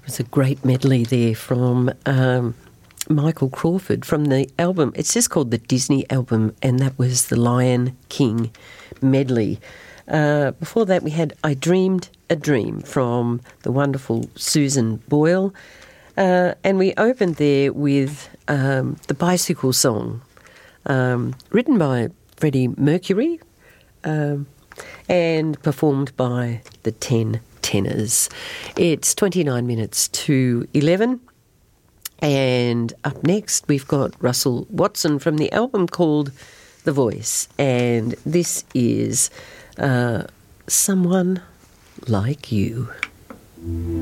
was a great medley there from Michael Crawford from the album. It's just called the Disney album, and that was the Lion King medley. Before that, we had I Dreamed a Dream from the wonderful Susan Boyle. And we opened there with the Bicycle Song, written by Freddie Mercury and performed by the 10 Tenors. It's 29 minutes to 11. And up next, we've got Russell Watson from the album called The Voice. And this is Someone Like You.